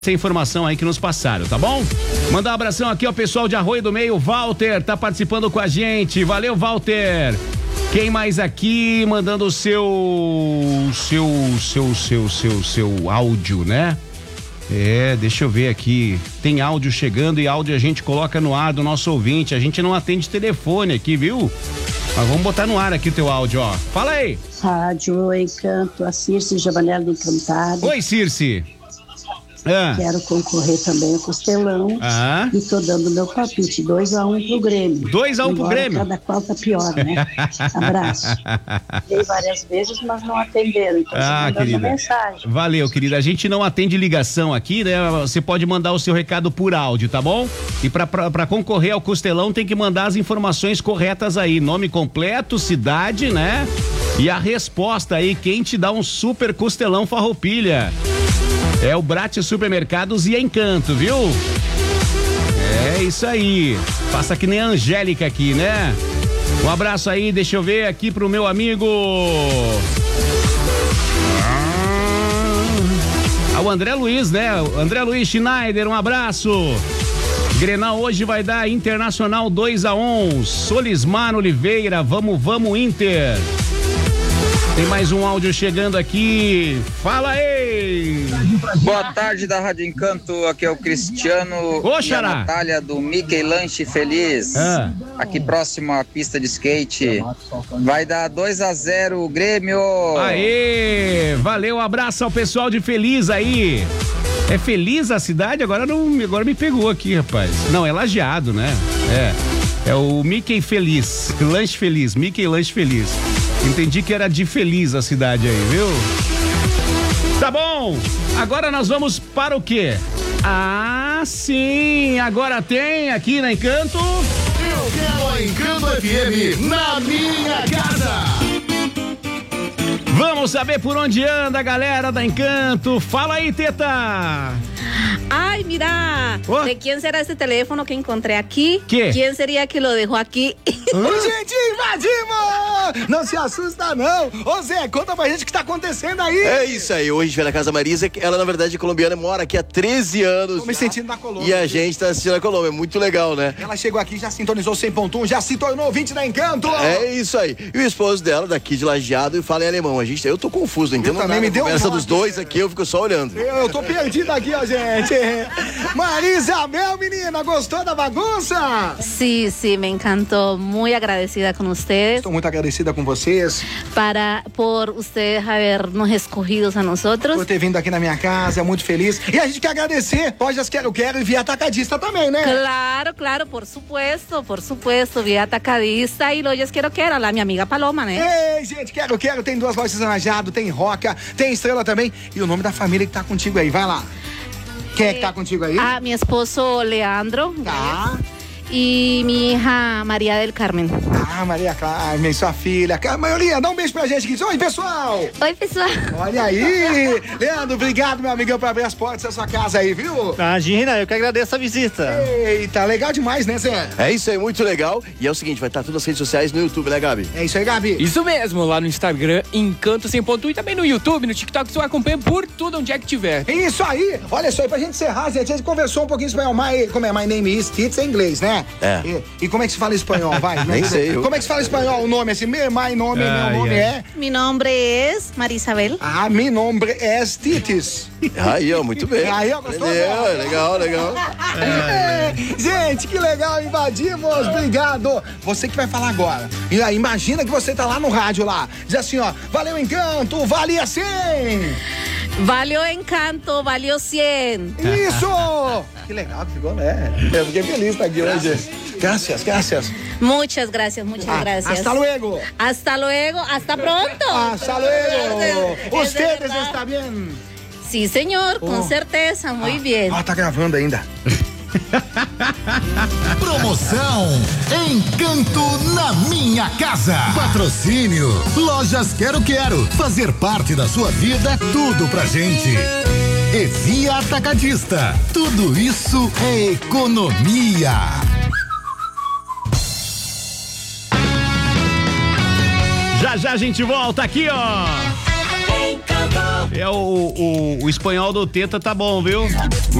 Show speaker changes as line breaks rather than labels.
essa informação aí que nos passaram, tá bom? Mandar um abração aqui ao pessoal de Arroio do Meio, Walter, tá participando com a gente, valeu, Walter. Quem mais aqui mandando o seu áudio, né? Deixa eu ver aqui, tem áudio chegando e áudio a gente coloca no ar do nosso ouvinte, a gente não atende telefone aqui, viu? Mas vamos botar no ar aqui o teu áudio, ó. Fala aí.
Rádio Encanto, a Circe Jabanela do Encantado.
Oi, Circe.
Quero concorrer também ao Costelão e tô dando meu palpite, 2-1 pro Grêmio.
2-1 pro Grêmio?
Cada qual tá pior, né? Abraço. Dei várias vezes, mas não atenderam, então você
querida.
mensagem.
Valeu, querida, a gente não atende ligação aqui, né? Você pode mandar o seu recado por áudio, tá bom? E pra concorrer ao Costelão tem que mandar as informações corretas aí, nome completo, cidade, né? E a resposta aí, quem te dá um super Costelão Farroupilha? É o Brat Supermercados e Encanto, viu? É isso aí. Faça que nem a Angélica aqui, né? Um abraço aí, deixa eu ver aqui pro meu amigo. O André Luiz, né? O André Luiz Schneider, um abraço. Grenal hoje vai dar Internacional 2-1. Solismar Oliveira, vamos Inter. Tem mais um áudio chegando aqui. Fala aí!
Boa tarde da Rádio Encanto, aqui é o Cristiano e a Natália do Mickey Lanche Feliz. Aqui próximo à pista de skate. Vai dar 2-0 o Grêmio.
Aê! Valeu, abraço ao pessoal de Feliz aí. É Feliz a cidade? Agora me pegou aqui, rapaz. Não, é Lajeado, né? É o Mickey Feliz, Lanche Feliz, Mickey Lanche Feliz. Entendi que era de Feliz a cidade aí, viu? Tá bom, agora nós vamos para o quê? Sim, agora tem aqui na Encanto.
Eu quero a Encanto FM na minha casa.
Vamos saber por onde anda a galera da Encanto. Fala aí, Teta.
Ay, mira, ¿de quién será ese teléfono que encontré aquí?
¿Qué?
¿Quién sería que lo dejó aquí?
Gente, invadimos! Não se assusta, não. Ô Zé, conta pra gente o que tá acontecendo aí.
É isso aí, hoje a gente vai na Casa Marisa, ela na verdade é colombiana, mora aqui há 13 anos.
Tô me sentindo na Colômbia.
E a gente tá assistindo a Colômbia, é muito legal, né?
Ela chegou aqui, já sintonizou 100.1, já se tornou ouvinte da Encanto.
É isso aí. E o esposo dela, daqui de Lajeado, e fala em alemão. Eu tô confuso, entendeu?
Também me deu
conversa dos dois aqui, eu fico só olhando.
Eu tô perdido aqui, ó, gente. Marisabel, menina, gostou da bagunça?
Sí, me encantó. Muy agradecida con ustedes.
Estou muito agradecida com vocês.
Por ustedes habernos escogido a nosotros.
Por ter vindo aqui na minha casa, muito feliz. E a gente quer agradecer. Lojas Quero e Via Atacadista também, né?
Claro, por supuesto. Via Atacadista e Lojas Quero, lá minha amiga Paloma, né?
Ei, gente, Quero, tem 2 lojas Anajado, tem Roca, tem Estrela também. E o nome da família que tá contigo aí, vai lá. Quem é que tá contigo aí?
Mi esposo Leandro.
Tá.
E minha hija Maria del Carmen.
Maria Carmen, sua filha. Maioria, dá um beijo pra gente aqui. Oi, pessoal.
Oi, pessoal.
Olha aí. Leandro, obrigado, meu amigão, por abrir as portas da sua casa aí, viu?
Imagina, eu que agradeço a visita.
Eita, legal demais, né, Zé?
É isso aí, muito legal. E é o seguinte, vai estar tudo nas redes sociais no YouTube, né, Gabi?
É isso aí, Gabi.
Isso mesmo, lá no Instagram, Encanto 100.1 e também no YouTube, no TikTok, você acompanha por tudo onde é que tiver.
Isso aí. Olha só, pra gente encerrar, gente, a gente conversou um pouquinho espanhol. Como é? My name is Tits em inglês, né?
É.
E como é que se fala espanhol, vai?
Nem sei.
Como é que se fala espanhol? O nome assim, meu nome é...
Mi nombre es Marisabel.
Mi nombre es Titis.
Aí, ó, muito bem.
Aí, ó, gostou?
Legal.
Gente, que legal, invadimos, obrigado. Você que vai falar agora. E aí, imagina que você tá lá no rádio lá. Diz assim, ó, valeu Encanto, valia 100.
Valeu Encanto, valeu 100.
Isso! Que legal que ficou, né? Eu fiquei feliz de estar aqui hoje. Gracias.
Muchas gracias.
Hasta luego.
Hasta pronto.
Hasta luego. ¿Ustedes están bien?
Sí, señor, con certeza, muy bien.
Tá gravando ainda.
Promoção Encanto na minha casa. Patrocínio Lojas Quero. Fazer parte da sua vida, tudo pra gente. E Via Atacadista. Tudo isso é economia.
Já a gente volta aqui, ó.
Encanto.
O espanhol do Teta tá bom, viu?